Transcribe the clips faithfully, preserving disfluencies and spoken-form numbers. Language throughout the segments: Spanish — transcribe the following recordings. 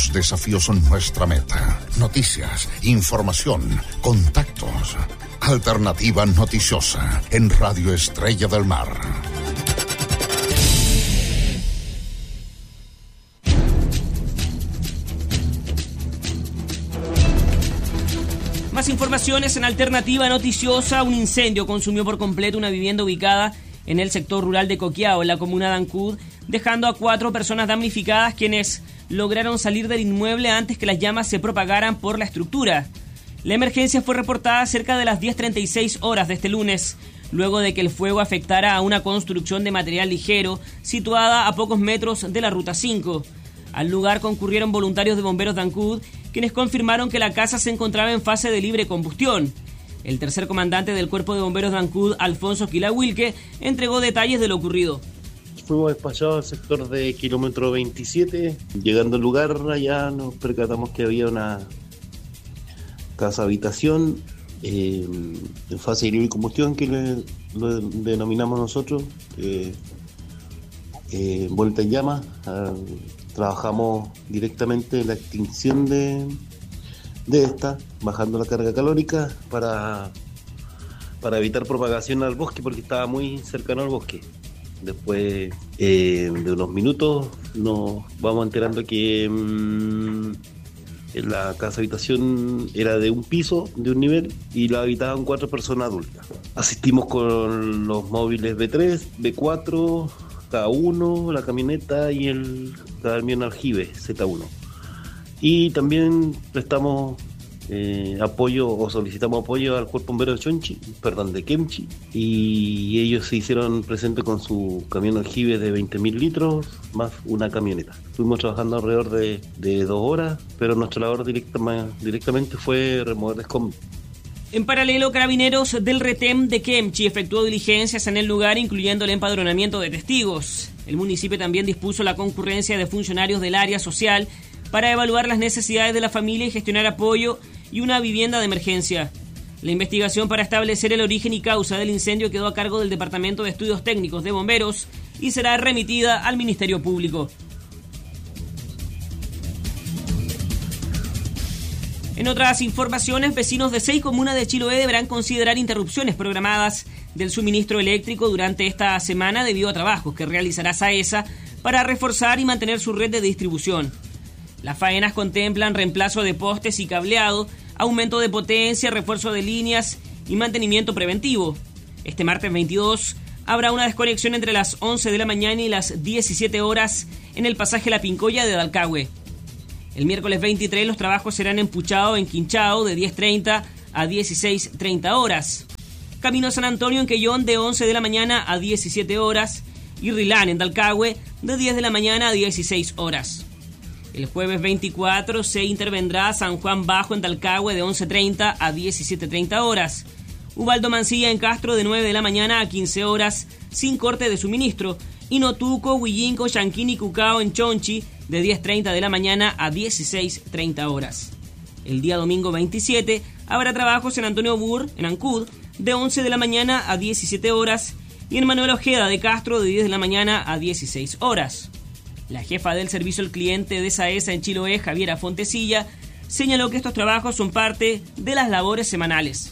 Los desafíos son nuestra meta. Noticias, información, contactos. Alternativa Noticiosa en Radio Estrella del Mar. Más informaciones en Alternativa Noticiosa. Un incendio consumió por completo una vivienda ubicada en el sector rural de Coqueao, en la comuna de Ancud, dejando a cuatro personas damnificadas, quienes lograron salir del inmueble antes que las llamas se propagaran por la estructura. La emergencia fue reportada cerca de las diez treinta y seis horas de este lunes, luego de que el fuego afectara a una construcción de material ligero situada a pocos metros de la Ruta cinco. Al lugar concurrieron voluntarios de bomberos de Ancud, quienes confirmaron que la casa se encontraba en fase de libre combustión. El tercer comandante del Cuerpo de Bomberos de Ancud, Alfonso Quilawilque, entregó detalles de lo ocurrido. Fuimos despachados al sector de kilómetro veintisiete. Llegando al lugar, allá nos percatamos que había una casa habitación eh, en fase de libre combustión, que le, lo denominamos nosotros, eh, eh, envuelta en llamas. Eh, trabajamos directamente en la extinción de, de esta, bajando la carga calórica para, para evitar propagación al bosque, porque estaba muy cercano al bosque. Después eh, de unos minutos nos vamos enterando que mmm, la casa habitación era de un piso, de un nivel, y la habitaban cuatro personas adultas. Asistimos con los móviles B tres, B cuatro, K uno, la camioneta y el camión aljibe Z uno. Y también prestamos Eh, apoyo o solicitamos apoyo al Cuerpo Bombero de Chonchi, perdón, de Kemchi, y ellos se hicieron presentes con su camión aljibe de veinte mil litros más una camioneta. Estuvimos trabajando alrededor de, de dos horas, pero nuestra labor directa, directamente fue remover escombros. En paralelo, Carabineros del Retén de Kemchi efectuó diligencias en el lugar, incluyendo el empadronamiento de testigos. El municipio también dispuso la concurrencia de funcionarios del área social para evaluar las necesidades de la familia y gestionar apoyo y una vivienda de emergencia. La investigación para establecer el origen y causa del incendio quedó a cargo del Departamento de Estudios Técnicos de Bomberos y será remitida al Ministerio Público. En otras informaciones, vecinos de seis comunas de Chiloé deberán considerar interrupciones programadas del suministro eléctrico durante esta semana debido a trabajos que realizará SAESA para reforzar y mantener su red de distribución. Las faenas contemplan reemplazo de postes y cableado, aumento de potencia, refuerzo de líneas y mantenimiento preventivo. Este martes veintidós habrá una desconexión entre las once de la mañana y las diecisiete horas en el pasaje La Pincoya de Dalcahue. El miércoles veintitrés los trabajos serán en Puchao, en Quinchao, de diez treinta a dieciséis treinta horas. Camino San Antonio en Quellón de once de la mañana a diecisiete horas y Rilán en Dalcahue de diez de la mañana a dieciséis horas. El jueves veinticuatro se intervendrá San Juan Bajo en Dalcahue de once treinta a diecisiete treinta horas. Ubaldo Mancilla en Castro de nueve de la mañana a quince horas sin corte de suministro. Y Notuco, Huillinco, Chanquín y Cucao en Chonchi de diez treinta de la mañana a dieciséis treinta horas. El día domingo veintisiete habrá trabajos en Antonio Burr, en Ancud, de once de la mañana a diecisiete horas y en Manuel Ojeda de Castro de diez de la mañana a dieciséis horas. La jefa del servicio al cliente de SAESA en Chiloé, Javiera Fontecilla, señaló que estos trabajos son parte de las labores semanales.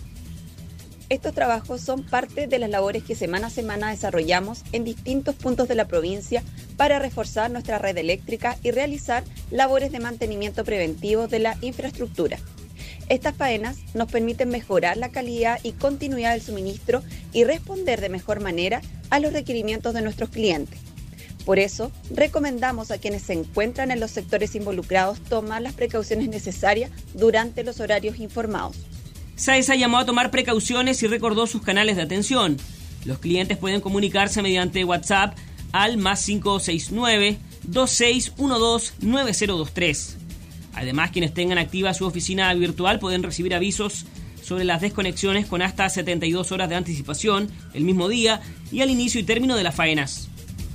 Estos trabajos son parte de las labores que semana a semana desarrollamos en distintos puntos de la provincia para reforzar nuestra red eléctrica y realizar labores de mantenimiento preventivo de la infraestructura. Estas faenas nos permiten mejorar la calidad y continuidad del suministro y responder de mejor manera a los requerimientos de nuestros clientes. Por eso, recomendamos a quienes se encuentran en los sectores involucrados tomar las precauciones necesarias durante los horarios informados. SAESA llamó a tomar precauciones y recordó sus canales de atención. Los clientes pueden comunicarse mediante WhatsApp al más cinco seis nueve, dos seis uno dos, nueve cero dos tres. Además, quienes tengan activa su oficina virtual pueden recibir avisos sobre las desconexiones con hasta setenta y dos horas de anticipación el mismo día y al inicio y término de las faenas.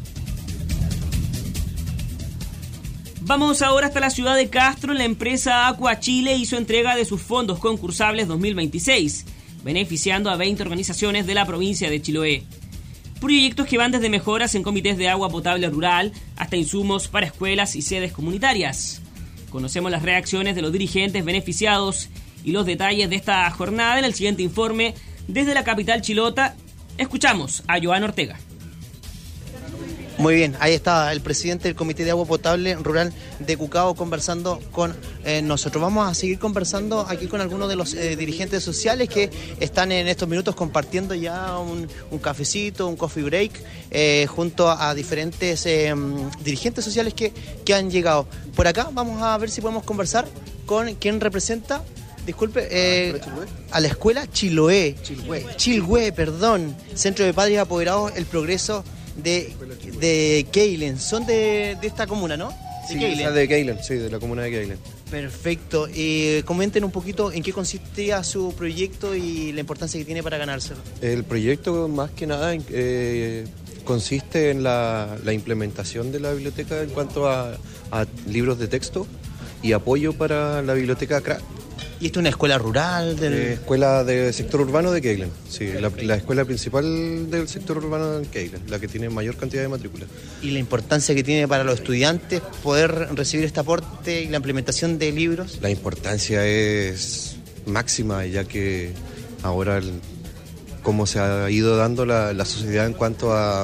Vamos ahora hasta la ciudad de Castro. La empresa Aqua Chile hizo entrega de sus fondos concursables dos mil veintiséis, beneficiando a veinte organizaciones de la provincia de Chiloé. Proyectos que van desde mejoras en comités de agua potable rural hasta insumos para escuelas y sedes comunitarias. Conocemos las reacciones de los dirigentes beneficiados y los detalles de esta jornada en el siguiente informe desde la capital chilota. Escuchamos a Joan Ortega. Muy bien, ahí está el presidente del Comité de Agua Potable Rural de Cucao conversando con eh, nosotros. Vamos a seguir conversando aquí con algunos de los eh, dirigentes sociales que están en estos minutos compartiendo ya un, un cafecito, un coffee break, eh, junto a, a diferentes eh, dirigentes sociales que, que han llegado. Por acá vamos a ver si podemos conversar con quien representa, disculpe, eh, a la escuela Chiloé, Chilhue, Chilhue, perdón, Centro de Padres Apoderados El Progreso de, de Keilen. Son de, de esta comuna, ¿no? De sí, Keilen. de Keilen, sí, de la comuna de Keilen. Perfecto. Eh, comenten un poquito en qué consistía su proyecto y la importancia que tiene para ganárselo. El proyecto, más que nada, eh, consiste en la, la implementación de la biblioteca en cuanto a, a libros de texto y apoyo para la biblioteca C R A. ¿Y esto es una escuela rural? Del... Eh, escuela del sector urbano de Keilen, sí, la, la escuela principal del sector urbano de Keilen, la que tiene mayor cantidad de matrículas. ¿Y la importancia que tiene para los estudiantes poder recibir este aporte y la implementación de libros? La importancia es máxima, ya que ahora, el, como se ha ido dando la, la sociedad en cuanto a,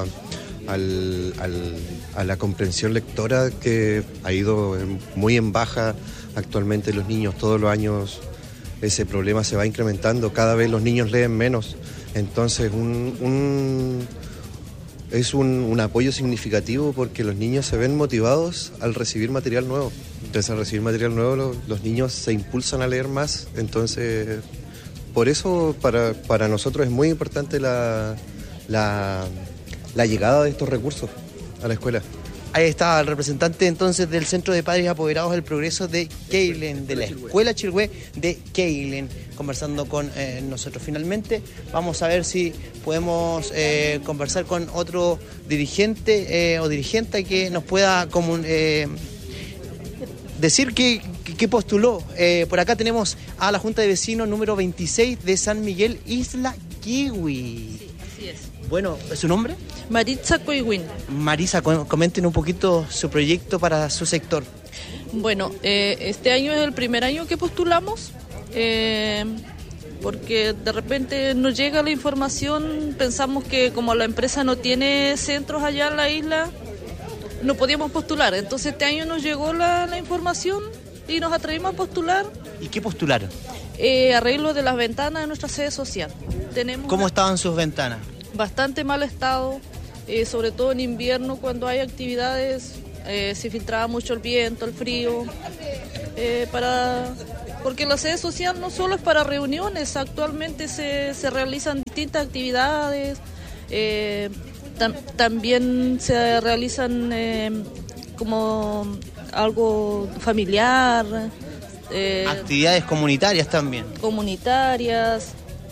al, al, a la comprensión lectora, que ha ido muy en baja. Actualmente los niños todos los años ese problema se va incrementando, cada vez los niños leen menos, entonces un, un, es un, un apoyo significativo porque los niños se ven motivados al recibir material nuevo, entonces al recibir material nuevo los, los niños se impulsan a leer más, entonces por eso para, para nosotros es muy importante la, la, la llegada de estos recursos a la escuela. Ahí está el representante entonces del Centro de Padres Apoderados del Progreso de Keilen, de la Escuela Chilhue de Keilen, conversando con eh, nosotros. Finalmente vamos a ver si podemos eh, conversar con otro dirigente eh, o dirigente que nos pueda comun- eh, decir qué, qué postuló. Eh, por acá tenemos a la Junta de Vecinos número veintiséis de San Miguel, Isla Kiwi. Sí, así es. Bueno, ¿su nombre? Maritza Coihuín. Marisa, comenten un poquito su proyecto para su sector. Bueno, eh, este año es el primer año que postulamos, eh, porque de repente nos llega la información, pensamos que como la empresa no tiene centros allá en la isla, no podíamos postular. Entonces este año nos llegó la, la información y nos atrevimos a postular. ¿Y qué postularon? Eh, arreglo de las ventanas de nuestra sede social. Tenemos ¿Cómo una... estaban sus ventanas? Bastante mal estado, eh, sobre todo en invierno cuando hay actividades, eh, se filtraba mucho el viento, el frío, eh, para porque la sede social no solo es para reuniones, actualmente se, se realizan distintas actividades, eh, tam, también se realizan eh, como algo familiar. Eh, actividades comunitarias también. Comunitarias.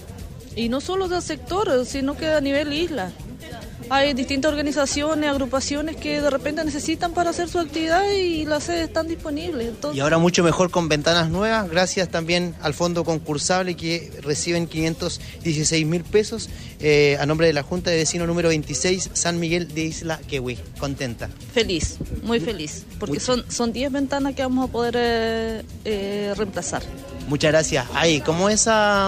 Y no solo del sector, sino que a nivel isla. Hay distintas organizaciones, agrupaciones que de repente necesitan para hacer su actividad y las sedes están disponibles. Entonces... Y ahora mucho mejor con ventanas nuevas, gracias también al fondo concursable que reciben quinientos dieciséis mil pesos eh, a nombre de la Junta de Vecinos número veintiséis, San Miguel de Isla Kiwi. ¿Contenta? Feliz, muy feliz, porque son son diez ventanas que vamos a poder eh, eh, reemplazar. Muchas gracias. Ahí, como esa...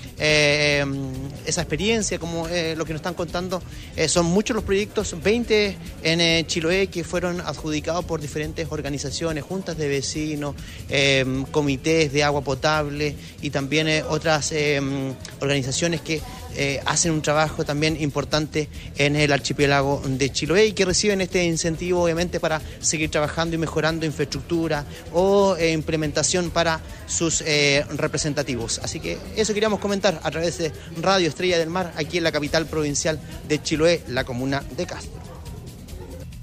Eh, esa experiencia, como eh, lo que nos están contando, eh, son muchos los proyectos, veinte en eh, Chiloé, que fueron adjudicados por diferentes organizaciones, juntas de vecinos, eh, comités de agua potable y también eh, otras eh, organizaciones que eh, hacen un trabajo también importante en el archipiélago de Chiloé y que reciben este incentivo obviamente para seguir trabajando y mejorando infraestructura o eh, implementación para sus eh, representativos. Así que eso queríamos comentar a través de Radio Estrella del Mar, aquí en la capital provincial de Chiloé, la comuna de Castro.